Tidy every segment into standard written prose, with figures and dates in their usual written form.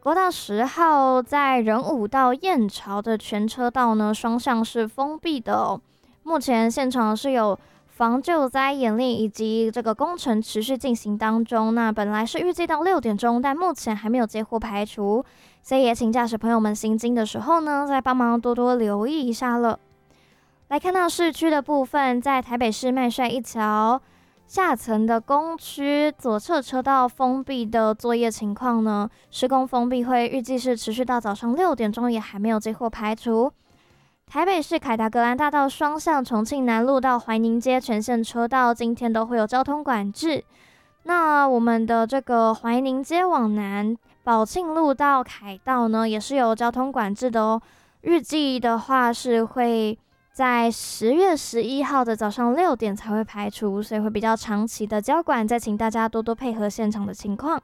国道10号在仁武到燕巢的全车道呢，双向是封闭的哦。目前现场是有防救灾演练以及这个工程持续进行当中。那本来是预计到6点钟，但目前还没有接获排除，所以也请驾驶朋友们行经的时候呢，再帮忙多多留意一下了。来看到市区的部分，在台北市麦帅一桥下层的工区左侧车道封闭的作业情况呢，施工封闭会预计是持续到早上6点钟，也还没有接获排除。台北市凯达格兰大道双向重庆南路到怀宁街全线车道今天都会有交通管制。那我们的这个怀宁街往南宝庆路到凯道呢，也是有交通管制的哦。预计的话是会在10月11号的早上6点才会排除，所以会比较长期的交管，再请大家多多配合现场的情况。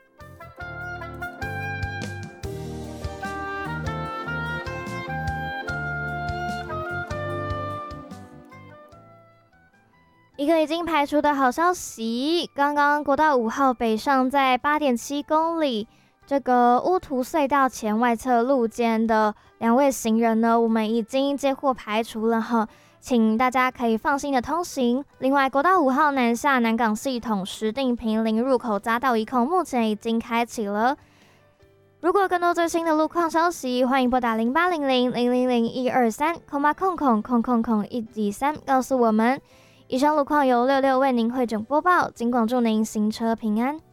一个已经排除的好消息，刚刚国道5号北上在8.7公里这个乌图隧道前外侧路肩的2位行人呢，我们已经接获排除了哈，请大家可以放心的通行。另外，国道5号南下南港系统石碇坪林入口匝道一控目前已经开启了。如果有更多最新的路况消息，欢迎拨打0800-000-123-000-123告诉我们。以上路况由66为您汇整播报，尽管祝您行车平安。